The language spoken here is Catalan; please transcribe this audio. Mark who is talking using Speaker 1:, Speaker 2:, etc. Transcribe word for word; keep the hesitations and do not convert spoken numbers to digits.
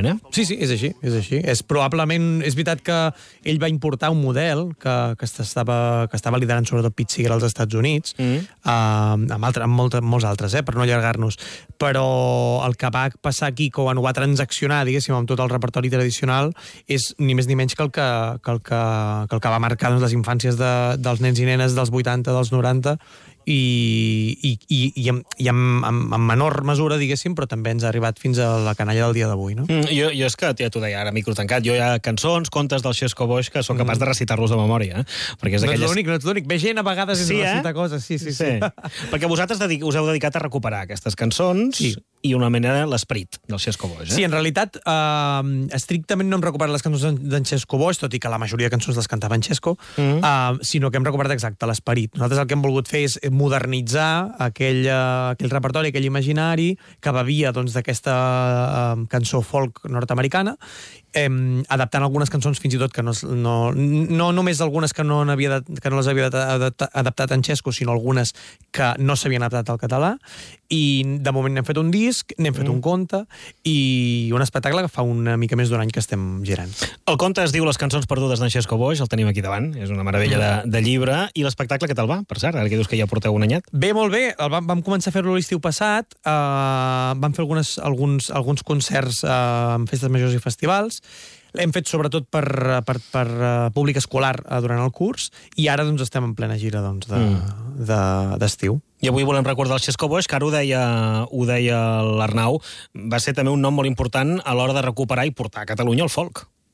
Speaker 1: realment, eh?
Speaker 2: Sí, sí, és així, és així. És probablement, és veritat que ell va importar un model que, que, estava, que estava liderant sobretot Pete Seeger als Estats Units, mm. uh, amb, altre, amb molt, molts altres, eh, per no allargar-nos, però el que va passar aquí quan ho va transaccionar, diguéssim, amb tot el repertori tradicional, és ni més ni menys que el que, que, el que, que, el que va marcar doncs, les infàncies de, dels nens i nenes dels vuitanta, dels noranta, i, i, i, i, en, i en, en, en menor mesura, diguéssim, però també ens ha arribat fins a la canalla del dia d'avui, no?
Speaker 1: Mm, jo, jo és que, ja t'ho deia ara, micro tancat, jo hi ha cançons, contes del Xesco Boix que sóc capaç mm. de recitar-los de memòria, eh? Perquè és
Speaker 2: no
Speaker 1: aquelles...
Speaker 2: ets l'únic, no ets l'únic. Ve gent a vegades
Speaker 1: sí,
Speaker 2: i
Speaker 1: eh?
Speaker 2: recita coses, sí, sí, sí. sí.
Speaker 1: Perquè vosaltres dedic, us heu dedicat a recuperar aquestes cançons sí. i una manera l'esperit del Xesco Boix, eh?
Speaker 2: Sí, en realitat, eh, estrictament no hem recuperat les cançons d'en Xesco Boix, tot i que la majoria de cançons les cantava en Xesco, mm. eh, sinó que hem recuperat exacte l'esperit. Nosaltres el que hem volgut fer és modernitzar aquell, uh, aquell repertori, aquell imaginari que bevia doncs, d'aquesta uh, cançó folk nord-americana, eh, adaptant algunes cançons fins i tot que no, no, no només algunes que no, havia de, que no les havia adaptat en Xesco, sinó algunes que no s'havien adaptat al català, i de moment n'hem fet un disc, n'hem fet mm. un conte i un espectacle que fa una mica més d'un any que estem girant.
Speaker 1: El conte es diu Les cançons perdudes d'en Xesco Boix, el tenim aquí davant, és una meravella mm. de, de llibre, i l'espectacle què tal va, per cert, ara que dius que ja porteu un anyat?
Speaker 2: Bé, molt bé, el vam, vam començar a fer-lo l'estiu passat, eh, vam fer algunes, alguns, alguns concerts eh, en festes majors i festivals, l'hem fet sobretot per, per, per uh, públic escolar uh, durant el curs, i ara doncs, estem en plena gira doncs, de, mm. de, d'estiu.
Speaker 1: I avui volem recordar el Xesco Boix, que ara ho deia, ho deia l'Arnau, va ser també un nom molt important a l'hora de recuperar i portar a Catalunya el folk.